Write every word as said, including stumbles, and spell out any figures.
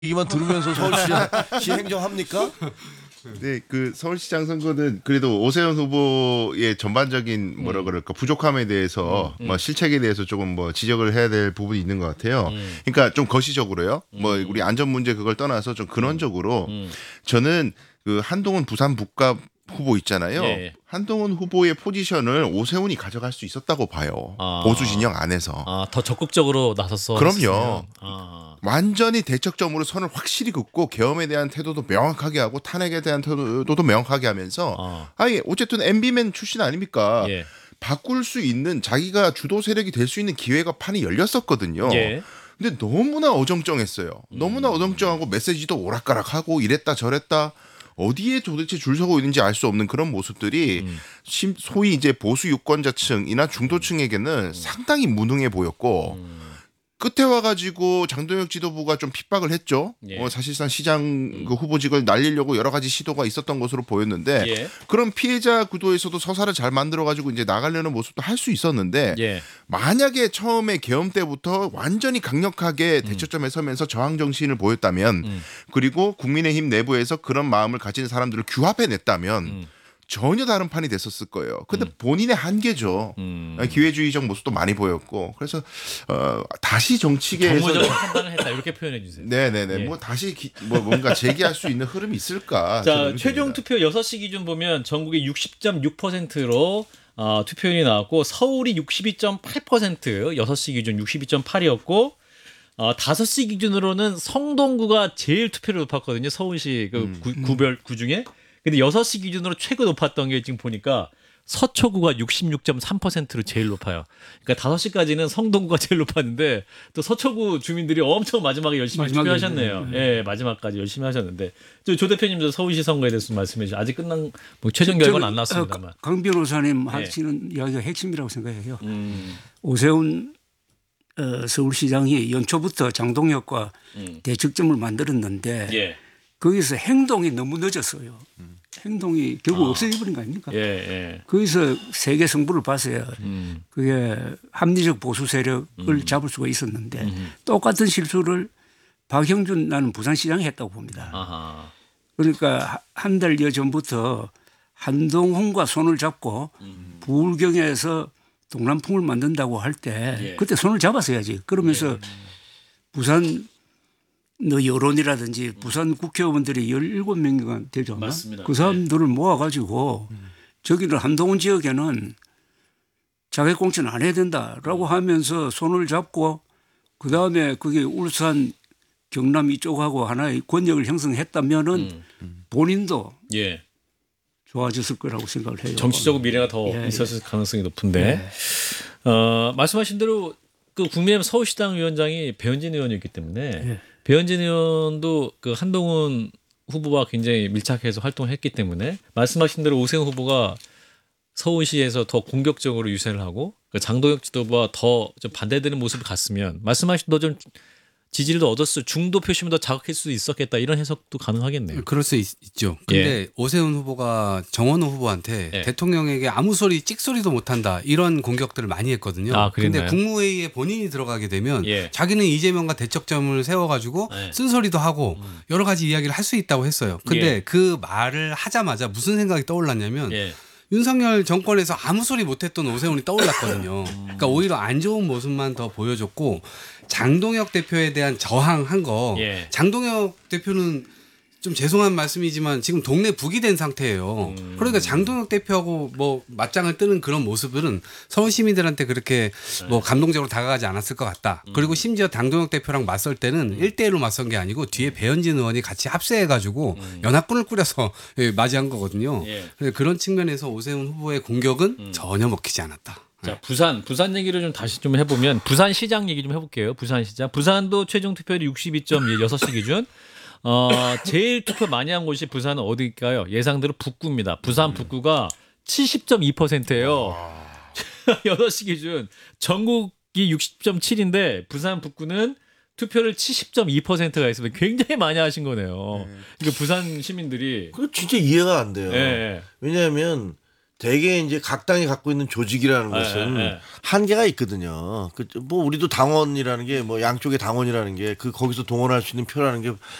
얘기만 들으면서 서울시장 시 행정합니까? 네, 그 서울시장 선거는 그래도 오세훈 후보의 전반적인 뭐라 그럴까 부족함에 대해서 음, 음. 뭐 실책에 대해서 조금 뭐 지적을 해야 될 부분이 있는 것 같아요. 음. 그러니까 좀 거시적으로요. 뭐 음. 우리 안전 문제 그걸 떠나서 좀 근원적으로 음. 저는 그 한동훈 부산 북갑 후보 있잖아요. 예. 한동훈 후보의 포지션을 오세훈이 가져갈 수 있었다고 봐요. 아. 보수 진영 안에서. 아, 더 적극적으로 나섰어. 그럼요. 했으면. 아. 완전히 대척점으로 선을 확실히 긋고 계엄에 대한 태도도 명확하게 하고 탄핵에 대한 태도도 명확하게 하면서 아. 아예 어쨌든 엠비맨 출신 아닙니까? 예. 바꿀 수 있는 자기가 주도 세력이 될 수 있는 기회가 판이 열렸었거든요. 예. 근데 너무나 어정쩡했어요. 너무나 음. 어정쩡하고 메시지도 오락가락하고 이랬다 저랬다. 어디에 도대체 줄 서고 있는지 알 수 없는 그런 모습들이 음. 소위 이제 보수 유권자층이나 중도층에게는 상당히 무능해 보였고 음. 끝에 와가지고 장동혁 지도부가 좀 핍박을 했죠. 예. 어, 사실상 시장 그 후보직을 날리려고 여러 가지 시도가 있었던 것으로 보였는데 예. 그런 피해자 구도에서도 서사를 잘 만들어가지고 이제 나가려는 모습도 할 수 있었는데 예. 만약에 처음에 계엄 때부터 완전히 강력하게 대처점에 서면서 저항 정신을 보였다면 음. 그리고 국민의힘 내부에서 그런 마음을 가진 사람들을 규합해냈다면 음. 전혀 다른 판이 됐었을 거예요. 근데 음. 본인의 한계죠. 음. 기회주의적 모습도 많이 보였고 그래서 어, 다시 정치계에서 정무적인 판단을 했다 이렇게 표현해 주세요. 네네네 예. 뭐 다시 기, 뭐 뭔가 재기할 수 있는 흐름이 있을까? 자, 저는 최종 듭니다. 투표 여섯 시 기준 보면 전국이 육십 점 육 퍼센트로 어, 투표율이 나왔고 서울이 육십이 점 팔 퍼센트, 여섯 시 기준 육십이 점 팔이었고 어, 다섯 시 기준으로는 성동구가 제일 투표를 높았거든요. 서울시 그 음. 구, 구별 구 중에. 근데 여섯 시 기준으로 최고 높았던 게 지금 보니까 서초구가 육십육 점 삼 퍼센트로 제일 높아요. 그러니까 다섯 시까지는 성동구가 제일 높았는데 또 서초구 주민들이 엄청 마지막에 열심히 마지막에, 투표하셨네요. 네. 예, 마지막까지 열심히 하셨는데 저 조 대표님도 서울시 선거에 대해서 말씀해 주시죠. 아직 끝난 뭐 최종 결과는 안 나왔습니다만. 어, 강 변호사님 네. 하시는 이야기가 핵심이라고 생각해요. 음, 오세훈 어, 서울시장이 연초부터 장동혁과 음. 대척점을 만들었는데 예, 거기서 행동이 너무 늦었어요. 행동이 결국 아. 없어져버린 거 아닙니까? 예, 예. 거기서 세계 승부를 봤어야 음, 그게 합리적 보수 세력을 음. 잡을 수가 있었는데 음. 똑같은 실수를 박형준 나는 부산시장이 했다고 봅니다. 아하. 그러니까 한 달여 전부터 한동훈과 손을 잡고 음. 부울경에서 동남풍을 만든다고 할 때 예. 그때 손을 잡았어야지. 그러면서 부산 너 여론이라든지 부산 국회의원들이 열일곱 명인가 되죠. 아마? 맞습니다. 그 사람들을 모아가지고 저기는 한동훈 지역에는 자객공천 안 해야 된다라고 하면서 손을 잡고 그다음에 그게 울산 경남 이쪽하고 하나의 권력을 형성했다면은 음. 본인도 예. 좋아졌을 거라고 생각을 해요. 정치적으로 미래가 더 예, 예. 있었을 가능성이 높은데 어, 말씀하신 대로 그 국민의힘 서울시당 위원장이 배현진 의원이었기 때문에 예. 배현진 의원도 그 한동훈 후보와 굉장히 밀착해서 활동했기 때문에 말씀하신 대로 오세훈 후보가 서울시에서 더 공격적으로 유세를 하고 그 장동혁 지도부와 더 좀 반대되는 모습을 갔으면 말씀하신 더 좀 지지를 더 얻었을 중도 표심을 더 자극할 수 있었겠다 이런 해석도 가능하겠네요. 그럴 수 있, 죠 근데 오세훈 후보가 정원호 후보한테 예. 대통령에게 아무 소리 찍소리도 못한다 이런 공격들을 많이 했거든요. 아, 근데 그랬나요? 국무회의에 본인이 들어가게 되면 예. 자기는 이재명과 대척점을 세워가지고 예. 쓴소리도 하고 여러 가지 이야기를 할 수 있다고 했어요. 근데 예. 그 말을 하자마자 무슨 생각이 떠올랐냐면 예. 윤석열 정권에서 아무 소리 못했던 오세훈이 떠올랐거든요. 그러니까 오히려 안 좋은 모습만 더 보여줬고 장동혁 대표에 대한 저항한 거 예. 장동혁 대표는 좀 죄송한 말씀이지만 지금 동네 북이 된 상태예요. 음. 그러니까 장동혁 대표하고 뭐 맞짱을 뜨는 그런 모습은 서울 시민들한테 그렇게 뭐 감동적으로 다가가지 않았을 것 같다. 음. 그리고 심지어 장동혁 대표랑 맞설 때는 일 대일로 맞선 게 아니고 뒤에 배현진 의원이 같이 합세해가지고 연합군을 꾸려서 예, 맞이한 거거든요. 음. 예. 그래서 그런 측면에서 오세훈 후보의 공격은 음. 전혀 먹히지 않았다. 자, 부산, 부산 얘기를 좀 다시 좀 해보면 부산 시장 얘기 좀 해볼게요. 부산 시장. 부산도 최종 투표율이 육십이 점 일, 여섯 시 기준. 어, 제일 투표 많이 한 곳이 부산은 어디일까요? 예상대로 북구입니다. 부산 북구가 칠십 점 이 퍼센트예요. 여섯 시 기준. 전국이 육십 점 칠인데 부산 북구는 투표를 칠십 점 이 퍼센트가 있으면 굉장히 많이 하신 거네요. 그러니까 부산 시민들이 그거 진짜 이해가 안 돼요. 예, 예. 왜냐하면 대개 이제 각 당이 갖고 있는 조직이라는 네, 것은 네, 네. 한계가 있거든요. 그 뭐 우리도 당원이라는 게 뭐 양쪽의 당원이라는 게 그 거기서 동원할 수 있는 표라는 게